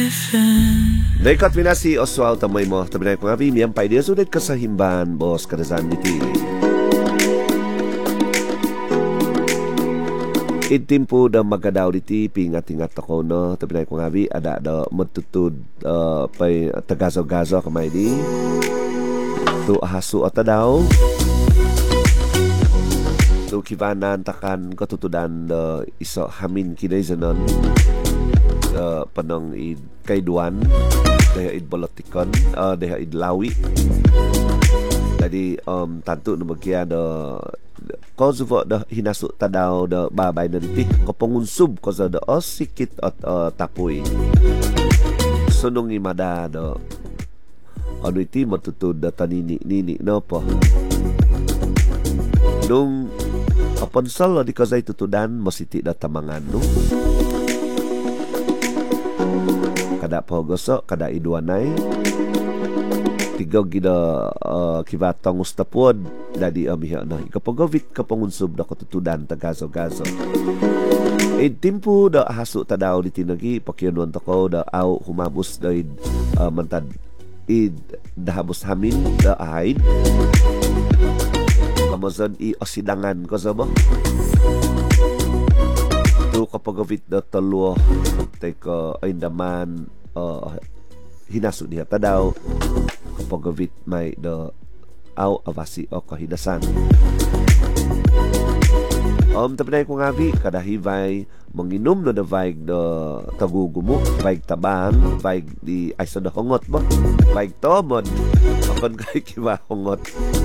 Dekat minasi Oswald tamay mo tabi ko ngabi miyang pay dia sulit kasahimban bos kadazan iti. Itimpo da magadaw diti pingat-ingat ako no tabi ko ngabi ada da matutud pay tagazo-gazo kamay di. Tu ahasu atadaw. Tu kibanan takan katutudan iso hamin kinay zanon. Panong id kaiduan daya id bolotikon daya id lawi jadi tantu numagya Kosovo da hinasuk tadaw da babay na diti kapangunsub ko sa da sikit at tapoy sunong imada da ano iti matutud da tanini no po nung aponsal di kazay tutudan masiti da tamangan no kada pogoso kada iduanay tigog gida kibatong ustapod dadi amiha na ikapagovit kapangunsub da katutudan tagazo-gazo timpo da hasu tadaw di tinagi pakyanon tako da aw humabus da mantad dahabos hamin da ahaid kamazan osidangan ko sa ba kapagavit na talo teka ay naman hinaso niya tadaw kapagavit may da aw avasi o kahinasan tapi na ko ngabi kada hivay manginom no da vaig da tagugumo vaig taban vaig di ay sa da hongot ba vaig tomon akon kay kiba hongot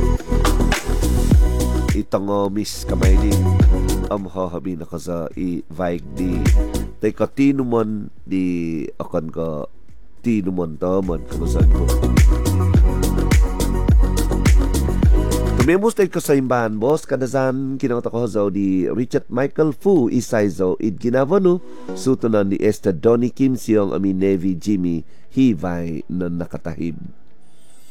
itong miss kamay di habi na ka sa i-vaig di tay ka tinumon di akan ka tinumon tamon kamusan ko tumimos tay ka sa imbahan boss kadazan kinakata ko sa di Richard Michael Fu isay zo id ginavano sutunan ni Esther Donnie Kim Siong ami Navy Jimmy hivay na nakatahib